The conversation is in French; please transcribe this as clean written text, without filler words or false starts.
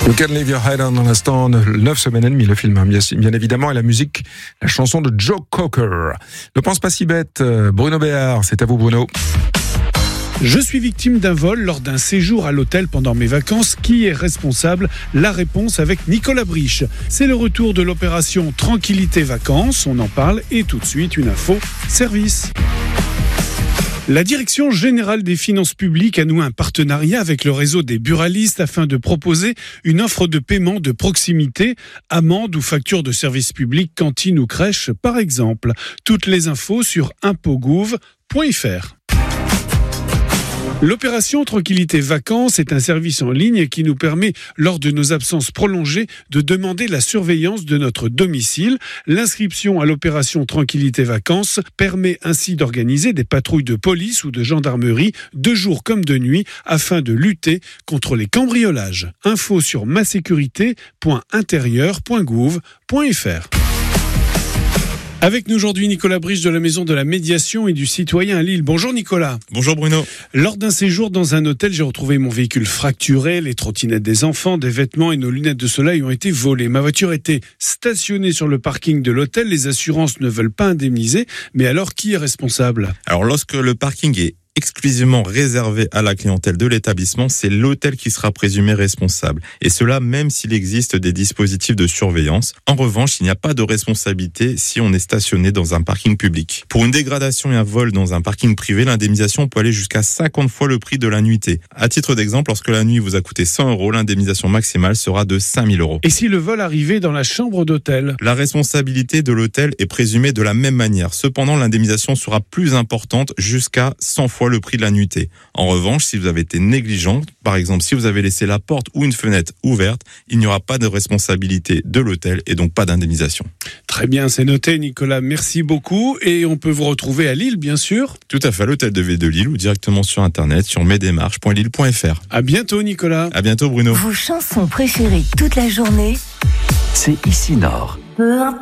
You Can Leave Your Head On dans l'instant, 9 semaines et demie le film, bien évidemment, et la musique, la chanson de Joe Cocker. Ne pense pas si bête, Bruno Béard, c'est à vous Bruno. Je suis victime d'un vol lors d'un séjour à l'hôtel pendant mes vacances. Qui est responsable ? La réponse avec Nicolas Briche. C'est le retour de l'opération Tranquillité Vacances. On en parle et tout de suite une info service. La Direction générale des finances publiques a noué un partenariat avec le réseau des buralistes afin de proposer une offre de paiement de proximité, amende ou facture de service public, cantine ou crèche par exemple. Toutes les infos sur impôts.gouv.fr. L'opération Tranquillité Vacances est un service en ligne qui nous permet, lors de nos absences prolongées, de demander la surveillance de notre domicile. L'inscription à l'opération Tranquillité Vacances permet ainsi d'organiser des patrouilles de police ou de gendarmerie de jour comme de nuit afin de lutter contre les cambriolages. Info sur masécurité.intérieur.gouv.fr. Avec nous aujourd'hui Nicolas Briche de la Maison de la Médiation et du Citoyen à Lille. Bonjour Nicolas. Bonjour Bruno. Lors d'un séjour dans un hôtel, j'ai retrouvé mon véhicule fracturé, les trottinettes des enfants, des vêtements et nos lunettes de soleil ont été volées. Ma voiture était stationnée sur le parking de l'hôtel, les assurances ne veulent pas indemniser, mais alors qui est responsable ? Alors lorsque le parking est exclusivement réservé à la clientèle de l'établissement, c'est l'hôtel qui sera présumé responsable. Et cela même s'il existe des dispositifs de surveillance. En revanche, il n'y a pas de responsabilité si on est stationné dans un parking public. Pour une dégradation et un vol dans un parking privé, l'indemnisation peut aller jusqu'à 50 fois le prix de la nuitée. À titre d'exemple, lorsque la nuit vous a coûté 100 €, l'indemnisation maximale sera de 5 000 €. Et si le vol arrivait dans la chambre d'hôtel ? La responsabilité de l'hôtel est présumée de la même manière. Cependant, l'indemnisation sera plus importante, jusqu'à 100 fois le prix de la nuitée. En revanche, si vous avez été négligent, par exemple si vous avez laissé la porte ou une fenêtre ouverte, il n'y aura pas de responsabilité de l'hôtel et donc pas d'indemnisation. Très bien, c'est noté Nicolas, merci beaucoup. Et on peut vous retrouver à Lille, bien sûr. Tout à fait, à l'hôtel de ville de Lille ou directement sur internet sur mesdémarches.lille.fr. À bientôt Nicolas. À bientôt Bruno. Vos chansons préférées toute la journée, c'est Ici Nord. peu importe.